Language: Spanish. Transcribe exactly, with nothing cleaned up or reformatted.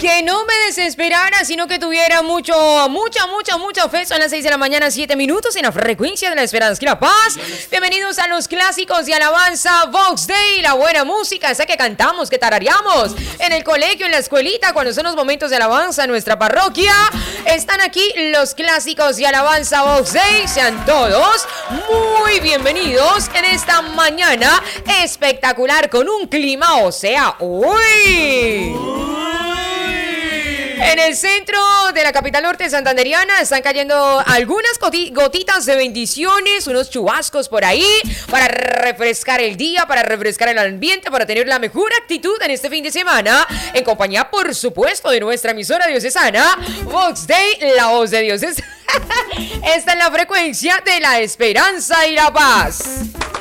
Que no me desesperara, sino que tuviera mucho, mucha, mucha, mucha fe. Son las seis de la mañana, siete minutos en la frecuencia de la esperanza y la paz. Bienvenidos a los clásicos de alabanza Vox Day, la buena música, esa que cantamos, que tarareamos en el colegio, en la escuelita, cuando son los momentos de alabanza en nuestra parroquia. Están aquí los clásicos de alabanza Vox Day. Sean todos muy bienvenidos en esta mañana espectacular con un clima, o sea, uy. En el centro de la capital norte santanderiana están cayendo algunas gotitas de bendiciones, unos chubascos por ahí, para refrescar el día, para refrescar el ambiente, para tener la mejor actitud en este fin de semana, en compañía, por supuesto, de nuestra emisora diocesana, Vox Day, la voz de Dios. Esta es la frecuencia de la esperanza y la paz.